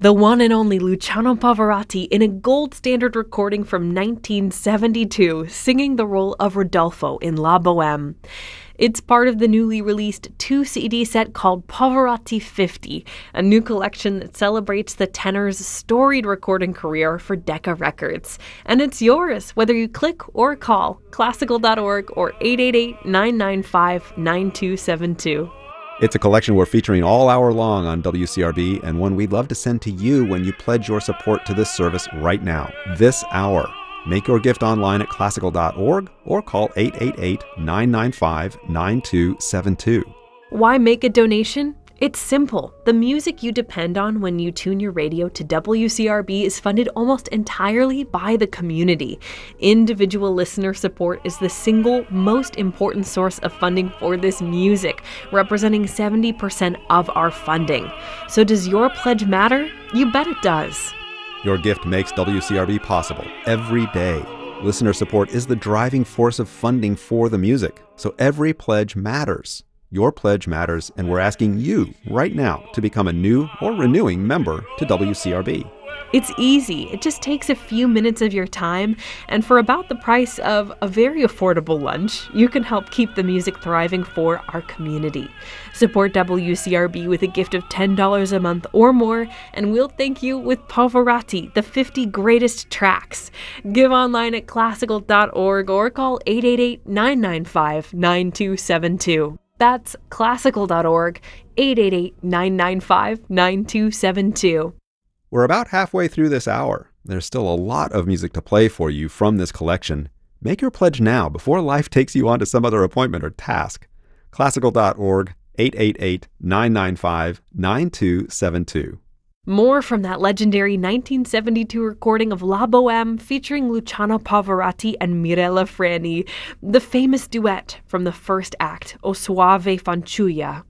The one and only Luciano Pavarotti in a gold standard recording from 1972, singing the role of Rodolfo in La Boheme. It's part of the newly released 2-CD set called Pavarotti 50, a new collection that celebrates the tenor's storied recording career for Decca Records. And it's yours, whether you click or call classical.org or 888-995-9272. It's a collection we're featuring all hour long on WCRB, and one we'd love to send to you when you pledge your support to this service right now, this hour. Make your gift online at classical.org or call 888-995-9272. Why make a donation? It's simple. The music you depend on when you tune your radio to WCRB is funded almost entirely by the community. Individual listener support is the single most important source of funding for this music, representing 70% of our funding. So does your pledge matter? You bet it does. Your gift makes WCRB possible every day. Listener support is the driving force of funding for the music, so every pledge matters. Your pledge matters, and we're asking you right now to become a new or renewing member to WCRB. It's easy. It just takes a few minutes of your time, and for about the price of a very affordable lunch, you can help keep the music thriving for our community. Support WCRB with a gift of $10 a month or more, and we'll thank you with Pavarotti, the 50 greatest tracks. Give online at classical.org or call 888-995-9272. That's classical.org, 888-995-9272. We're about halfway through this hour. There's still a lot of music to play for you from this collection. Make your pledge now before life takes you on to some other appointment or task. Classical.org, 888-995-9272. More from that legendary 1972 recording of La Boheme featuring Luciano Pavarotti and Mirella Freni, the famous duet from the first act, O Soave Fanciulla.